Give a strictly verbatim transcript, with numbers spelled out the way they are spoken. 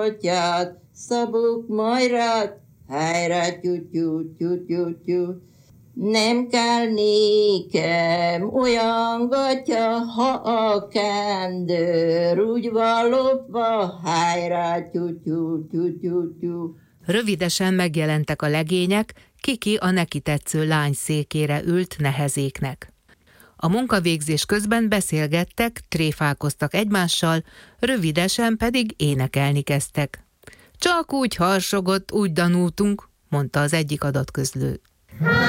Atyát, szabuk majrát, hájrá, tyú, tyú, tyú, tyú. Nem kell nékem olyan gatya, ha a kendőr úgy van lopva, hájrá, tyú, tyú, tyú, tyú, tyú. Rövidesen megjelentek a legények, Kiki a neki tetsző lány székére ült nehezéknek. A munkavégzés közben beszélgettek, tréfálkoztak egymással, rövidesen pedig énekelni kezdtek. Csak úgy harsogott, úgy danultunk, mondta az egyik adatközlő.